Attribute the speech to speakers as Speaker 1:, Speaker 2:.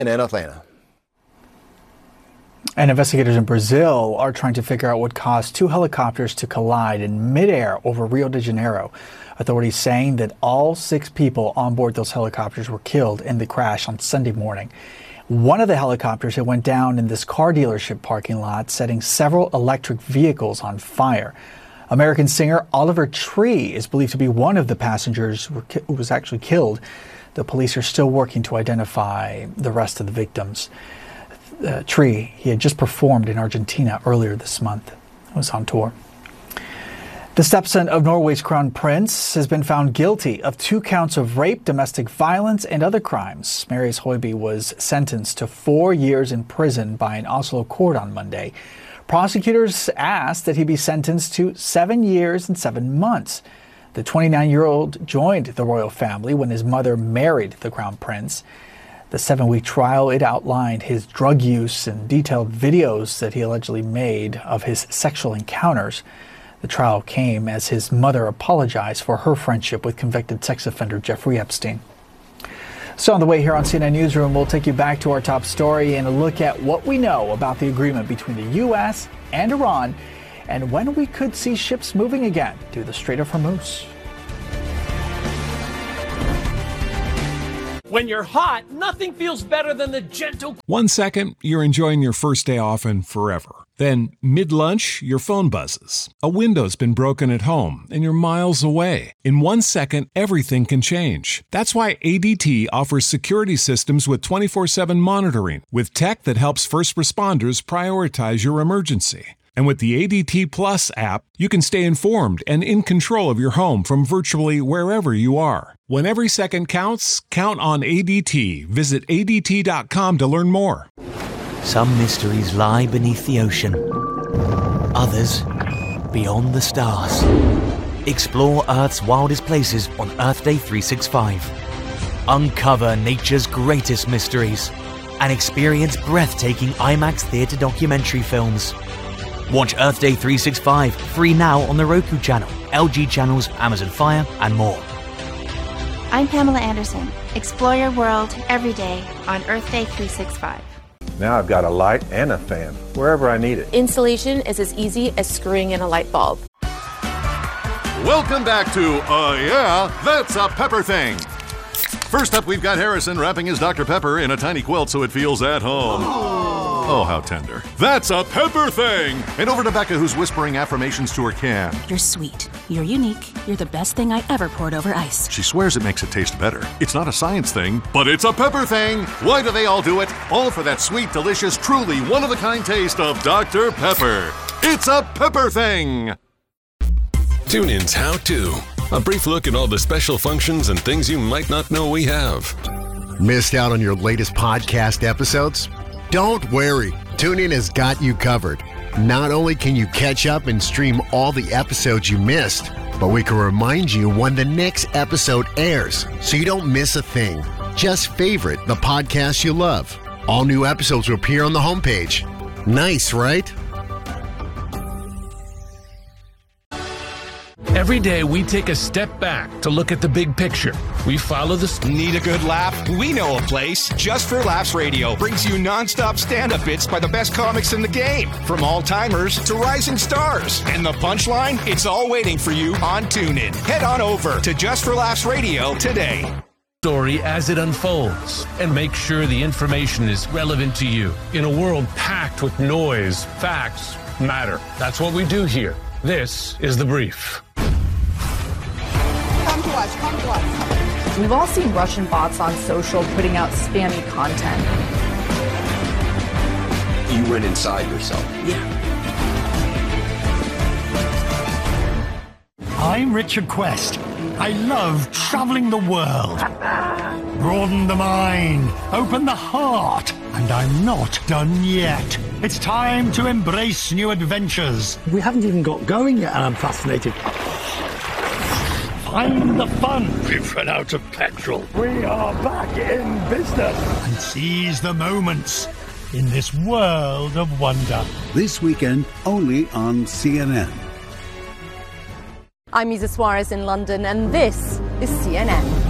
Speaker 1: in Atlanta.
Speaker 2: And investigators in Brazil are trying to figure out what caused two helicopters to collide in midair over Rio de Janeiro. Authorities saying that all 6 people on board those helicopters were killed in the crash on Sunday morning. One of the helicopters had went down in this car dealership parking lot, setting several electric vehicles on fire. American singer Oliver Tree is believed to be one of the passengers who was actually killed. The police are still working to identify the rest of the victims. Tree, he had just performed in Argentina earlier this month. He was on tour. The stepson of Norway's crown prince has been found guilty of 2 counts of rape, domestic violence, and other crimes. Marius Høiby was sentenced to 4 years in prison by an Oslo court on Monday. Prosecutors asked that he be sentenced to 7 years and 7 months. The 29-year-old joined the royal family when his mother married the crown prince. The 7-week trial, it outlined his drug use and detailed videos that he allegedly made of his sexual encounters. The trial came as his mother apologized for her friendship with convicted sex offender Jeffrey Epstein. So on the way here on CNN Newsroom, we'll take you back to our top story and a look at what we know about the agreement between the U.S. and Iran and when we could see ships moving again through the Strait of Hormuz.
Speaker 3: When you're hot, nothing feels better than the gentle...
Speaker 4: 1 second, you're enjoying your first day off and forever. Then, mid-lunch, your phone buzzes. A window's been broken at home and you're miles away. In 1 second, everything can change. That's why ADT offers security systems with 24/7 monitoring, with tech that helps first responders prioritize your emergency. And with the ADT Plus app, you can stay informed and in control of your home from virtually wherever you are. When every second counts, count on ADT. Visit ADT.com to learn more.
Speaker 5: Some mysteries lie beneath the ocean. Others, beyond the stars. Explore Earth's wildest places on Earth Day 365. Uncover nature's greatest mysteries and experience breathtaking IMAX theater documentary films. Watch Earth Day 365 free now on the Roku channel, LG channels, Amazon Fire, and more.
Speaker 6: I'm Pamela Anderson. Explore your world every day on Earth Day 365.
Speaker 7: Now I've got a light and a fan wherever I need it.
Speaker 8: Installation is as easy as screwing in a light bulb.
Speaker 9: Welcome back to Yeah, That's a Pepper Thing. First up, we've got Harrison wrapping his Dr. Pepper in a tiny quilt so it feels at home. Oh, how tender. That's a pepper thing! And over to Becca, who's whispering affirmations to her can.
Speaker 10: You're sweet. You're unique. You're the best thing I ever poured over ice.
Speaker 9: She swears it makes it taste better. It's not a science thing, but it's a pepper thing! Why do they all do it? All for that sweet, delicious, truly one-of-a-kind taste of Dr. Pepper. It's a pepper thing!
Speaker 11: TuneIn's How To. A brief look at all the special functions and things you might not know we have.
Speaker 12: Missed out on your latest podcast episodes? Don't worry. TuneIn has got you covered. Not only can you catch up and stream all the episodes you missed, but we can remind you when the next episode airs so you don't miss a thing. Just favorite the podcast you love. All new episodes will appear on the homepage. Nice, right?
Speaker 13: Every day we take a step back to look at the big picture. We follow the...
Speaker 14: Need a good laugh? We know a place. Just for Laughs Radio brings you non-stop stand-up bits by the best comics in the game. From all-timers to rising stars. And the punchline? It's all waiting for you on TuneIn. Head on over to Just for Laughs Radio today.
Speaker 13: Story as it unfolds and make sure the information is relevant to you. In a world packed with noise, facts matter. That's what we do here. This is The Brief.
Speaker 15: Come to us. We've all seen Russian bots on social putting out spammy content.
Speaker 16: You went inside yourself.
Speaker 15: Yeah.
Speaker 17: I'm Richard Quest. I love traveling the world. Broaden the mind, open the heart, and I'm not done yet. It's time to embrace new adventures.
Speaker 18: We haven't even got going yet, and I'm fascinated.
Speaker 17: Find the fun.
Speaker 18: We've run out of petrol.
Speaker 17: We are back in business. And seize the moments in this world of wonder.
Speaker 19: This weekend, only on CNN.
Speaker 8: I'm Isa Suarez in London, and this is CNN.